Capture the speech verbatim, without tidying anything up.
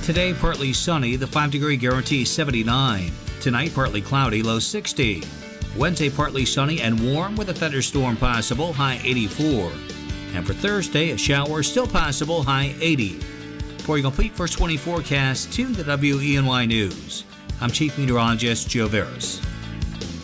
Today, partly sunny, the five degree guarantee seventy-nine. Tonight, partly cloudy, low sixty. Wednesday, partly sunny and warm with a thunderstorm possible, high eighty-four. And for Thursday, a shower still possible, high eighty. For your complete first twenty forecast, tune to W E N Y News. I'm Chief Meteorologist Joe Veras.